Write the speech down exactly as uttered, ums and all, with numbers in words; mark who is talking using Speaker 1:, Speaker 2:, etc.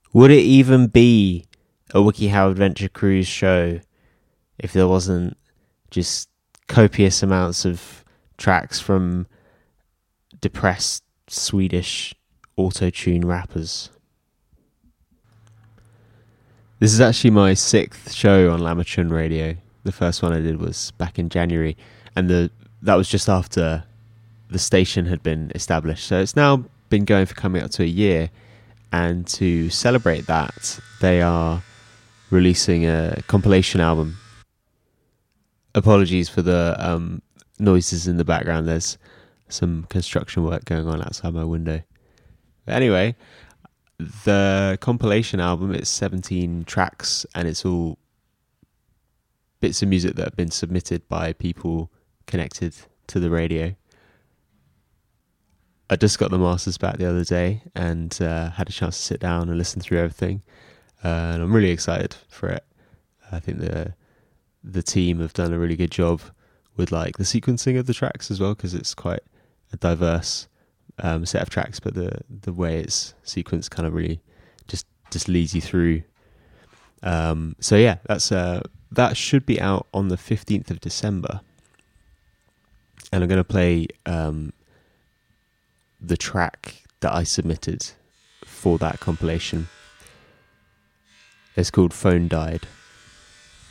Speaker 1: Would it even be a WikiHow Adventure Cruise show if there wasn't just copious amounts of tracks from depressed Swedish auto-tune rappers? This is actually my sixth show on Lamachun Radio. The first one I did was back in January, and the that was just after the station had been established. So it's now been going for coming up to a year, and to celebrate that, they are releasing a compilation album. Apologies for the um, noises in the background. There's some construction work going on outside my window. But anyway, the compilation album, it's seventeen tracks, and it's all bits of music that have been submitted by people connected to the radio. I just got the masters back the other day and uh, had a chance to sit down and listen through everything, uh, and I'm really excited for it. I think the the team have done a really good job with like the sequencing of the tracks as well, because it's quite a diverse um, set of tracks, but the the way it's sequenced kind of really just just leads you through. Um, so yeah, that's uh, that should be out on the fifteenth of December, and I'm going to play um, the track that I submitted for that compilation. It's called Phone Died.